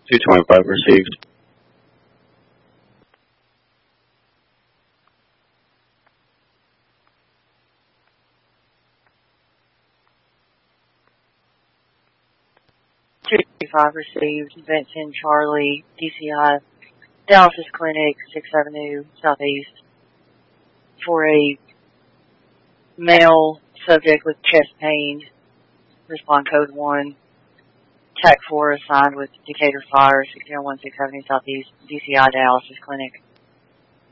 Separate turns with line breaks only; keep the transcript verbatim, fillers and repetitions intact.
two twenty-five received.
two twenty-five received. Vincent Charlie, D C I, Dialysis Clinic, sixth Avenue, Southeast, for a male subject with chest pain. Respond code one. TAC four assigned with Decatur Fire, sixteen oh one sixth Avenue Southeast, D C I Dialysis Clinic.